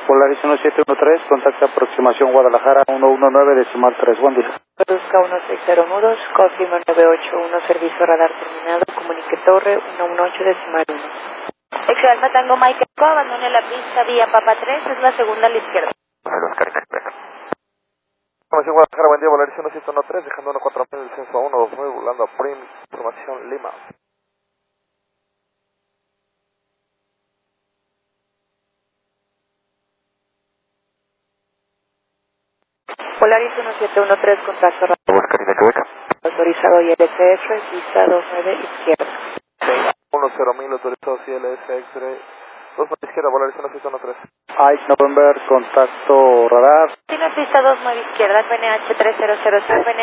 Polaris 1713, contacta aproximación Guadalajara 119 decimal 3, buen día. Busca 160 nudos, confirma 981, servicio radar terminado, comunique torre 118 decimal 1. Ex Alfa Tango Mike Eco, abandone la pista vía Papa 3, es la segunda a la izquierda. Información Guadalajara, buen día, Polaris 1713, dejando 14000, el censo 129, volando a Prim, información Lima. Polaris 1713, contacto radar. Buscarina Quebec. Autorizado ILSF, pista 29 izquierda. 10000, autorizado CLS, X-Ray, 2 para izquierda, Polaris 1713. Ike November, contacto radar. Tiene pista 29 izquierda, PNH 3000,